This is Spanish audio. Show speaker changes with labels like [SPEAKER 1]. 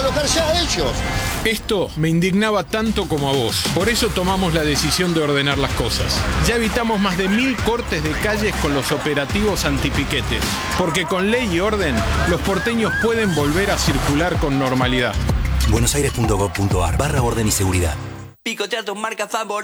[SPEAKER 1] trabajar ya ellos.
[SPEAKER 2] Esto me indignaba tanto como a vos. Por eso tomamos la decisión de ordenar las cosas. Ya evitamos más de 1000 cortes de calles con los operativos antipiquetes. Porque con ley y orden, los porteños pueden volver a circular con normalidad.
[SPEAKER 3] buenosaires.gov.ar/orden y seguridad.
[SPEAKER 4] Picotea tu marca favorita.